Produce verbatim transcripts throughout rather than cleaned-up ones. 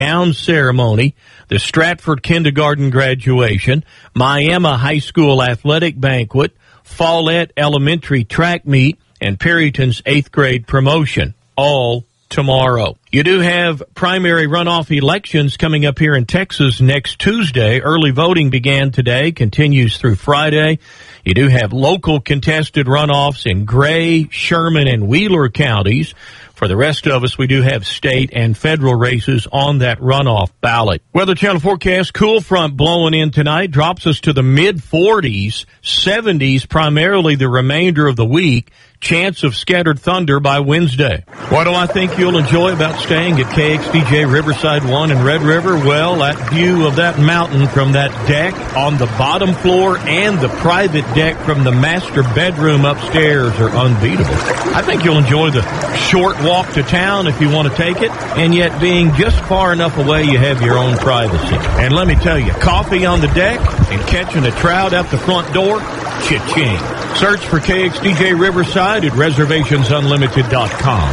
gown ceremony, the Stratford Kindergarten graduation, Miami High School athletic banquet, Follett Elementary track meet, and Perryton's eighth grade promotion, all tomorrow. You do have primary runoff elections coming up here in Texas next Tuesday. Early voting began today, continues through Friday. You do have local contested runoffs in Gray, Sherman, and Wheeler counties. For the rest of us, we do have state and federal races on that runoff ballot. Weather Channel forecast, cool front blowing in tonight, drops us to the mid forties, seventies primarily the remainder of the week. Chance of scattered thunder by Wednesday. What do I think you'll enjoy about staying at K X D J Riverside one in Red River? Well, that view of that mountain from that deck on the bottom floor and the private deck from the master bedroom upstairs are unbeatable. I think you'll enjoy the short walk to town if you want to take it, and yet being just far enough away you have your own privacy. And let me tell you, coffee on the deck and catching a trout out the front door, cha-ching. Search for K X D J Riverside at reservations unlimited dot com.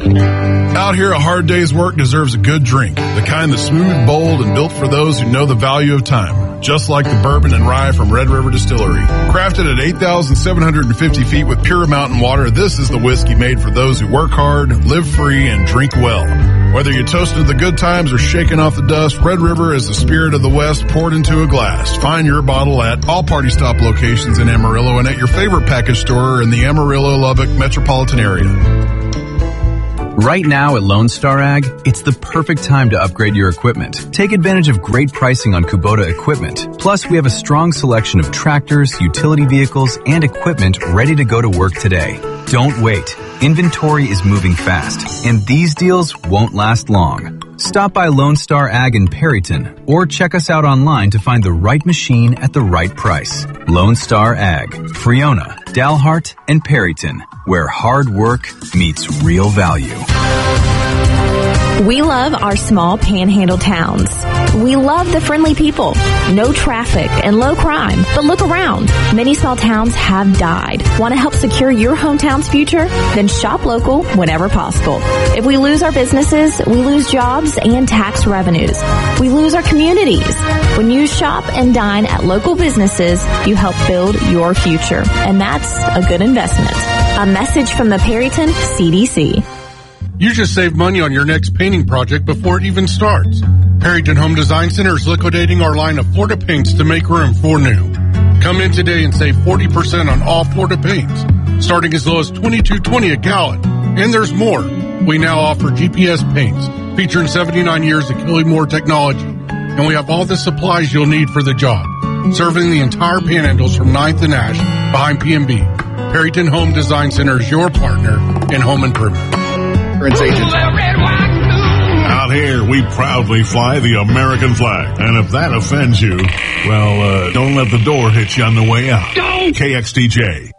Out here, a hard day's work deserves a good drink. The kind that's smooth, bold, and built for those who know the value of time. Just like the bourbon and rye from Red River Distillery. Crafted at eight thousand seven hundred fifty feet with pure mountain water, this is the whiskey made for those who work hard, live free, and drink well. Whether you're toasting the good times or shaking off the dust, Red River is the spirit of the West poured into a glass. Find your bottle at all Party Stop locations in Amarillo and at your favorite package store in the Amarillo, Lubbock metropolitan area. Right now at Lone Star Ag, it's the perfect time to upgrade your equipment. Take advantage of great pricing on Kubota equipment. Plus, we have a strong selection of tractors, utility vehicles, and equipment ready to go to work today. Don't wait. Inventory is moving fast, and these deals won't last long. Stop by Lone Star Ag in Perryton, or check us out online to find the right machine at the right price. Lone Star Ag, Friona, Dalhart, and Perryton, where hard work meets real value. We love our small panhandle towns. We love the friendly people, no traffic, and low crime. But look around. Many small towns have died. Want to help secure your hometown's future? Then shop local whenever possible. If we lose our businesses, we lose jobs and tax revenues. We lose our communities. When you shop and dine at local businesses, you help build your future. And that's a good investment. A message from the Perryton C D C. You just saved money on your next painting project before it even starts. Perryton Home Design Center is liquidating our line of Florida paints to make room for new. Come in today and save forty percent on all Florida paints, starting as low as twenty-two twenty a gallon. And there's more. We now offer G P S paints, featuring seventy-nine years of Killimore technology. And we have all the supplies you'll need for the job, serving the entire Panhandles from ninth and Ash behind P and B. Perryton Home Design Center is your partner in home improvement. Agent. Out here, we proudly fly the American flag. And if that offends you, well, uh, don't let the door hit you on the way out. K X D J,